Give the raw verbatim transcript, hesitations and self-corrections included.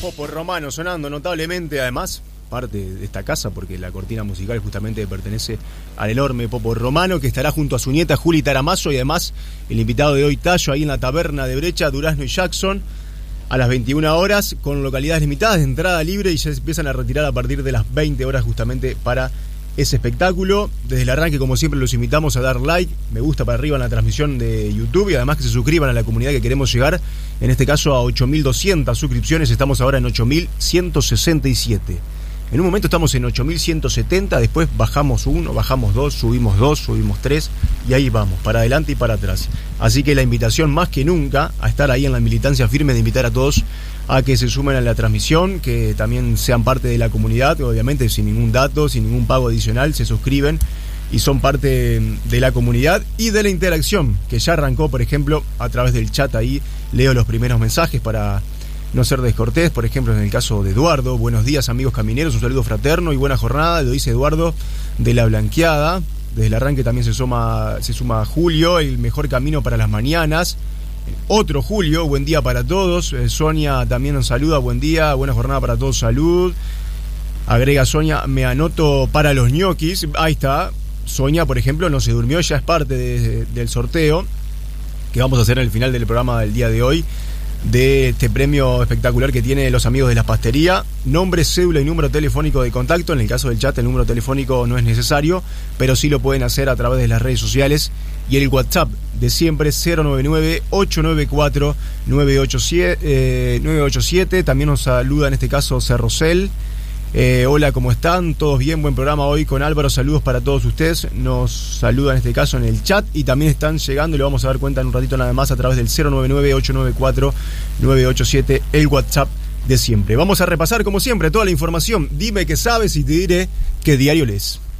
Popo Romano sonando notablemente, además, parte de esta casa, porque la cortina musical justamente pertenece al enorme Popo Romano, que estará junto a su nieta Juli Taramazo y además el invitado de hoy, Tallo, ahí en la taberna de Brecha, Durazno y Jackson, a las veintiuna horas, con localidades limitadas de entrada libre, y ya se empiezan a retirar a partir de las veinte horas justamente para ese espectáculo. Desde el arranque, como siempre, los invitamos a dar like, me gusta para arriba en la transmisión de YouTube, y además que se suscriban a la comunidad que queremos llegar, en este caso a ocho mil doscientas suscripciones. Estamos ahora en ocho mil ciento sesenta y siete. En un momento estamos en ocho mil ciento setenta, después bajamos uno, bajamos dos, subimos dos, subimos tres, y ahí vamos, para adelante y para atrás. Así que la invitación más que nunca a estar ahí en la militancia firme de invitar a todos a que se sumen a la transmisión, que también sean parte de la comunidad, obviamente sin ningún dato, sin ningún pago adicional, se suscriben y son parte de la comunidad y de la interacción, que ya arrancó, por ejemplo, a través del chat. Ahí leo los primeros mensajes para no ser descortés, por ejemplo, en el caso de Eduardo: buenos días, amigos camineros, un saludo fraterno y buena jornada, lo dice Eduardo de La Blanqueada. Desde el arranque también se suma, se suma Julio, el mejor camino para las mañanas. Otro Julio, buen día para todos. eh, Sonia también nos saluda, buen día, buena jornada para todos, salud. Agrega Sonia, me anoto para los ñoquis. Ahí está, Sonia, por ejemplo, no se durmió, ya es parte de, del sorteo que vamos a hacer en el final del programa del día de hoy, de este premio espectacular que tiene los amigos de la pastería. Nombre, cédula y número telefónico de contacto. En el caso del chat, el número telefónico no es necesario, pero sí lo pueden hacer a través de las redes sociales y el WhatsApp de siempre, cero nueve nueve, ocho nueve cuatro, nueve ocho siete. También nos saluda en este caso Cerrocel. Eh, hola, ¿cómo están? ¿Todos bien? Buen programa hoy con Álvaro, saludos para todos ustedes. Nos saluda en este caso en el chat y también están llegando, y lo vamos a dar cuenta en un ratito nada más, a través del cero nueve nueve, ocho nueve cuatro, nueve ocho siete, el WhatsApp de siempre. Vamos a repasar como siempre toda la información. Dime qué sabes y te diré qué diario lees.